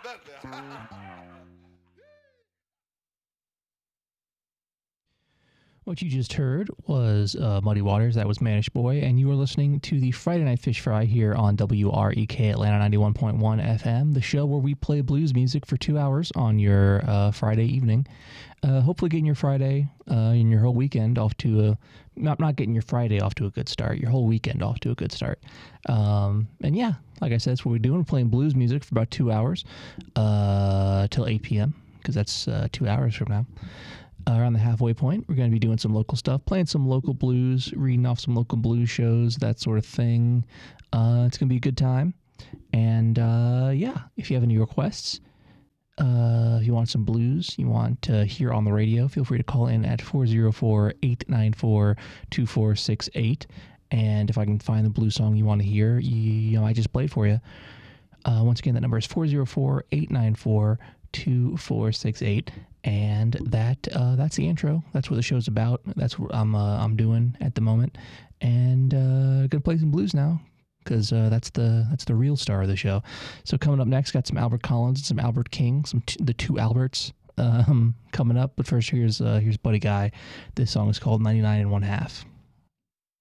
What you just heard was Muddy Waters. That was Manish Boy. And you were listening to the Friday Night Fish Fry here on WREK Atlanta 91.1 FM, the show where we play blues music for 2 hours on your Friday evening. Hopefully getting your Friday and your whole weekend off to a... Not getting your Friday off to a good start, your whole weekend off to a good start. And yeah, like I said, that's what we're doing. We're playing blues music for about 2 hours till 8 p.m. because that's 2 hours from now. Around the halfway point, we're going to be doing some local stuff, playing some local blues, reading off some local blues shows, that sort of thing. It's going to be a good time. And yeah, if you have any requests, if you want some blues you want to hear on the radio, feel free to call in at 404-894-2468. And if I can find the blues song you want to hear, I just play it for you. Once again, that number is 404-894-2468. And that's the intro. That's what the show's about. That's what I'm doing at the moment. And gonna play some blues now because that's the real star of the show. So coming up next, got some Albert Collins and some Albert King, the two Alberts coming up. But first, here's Buddy Guy. This song is called 99 1/2.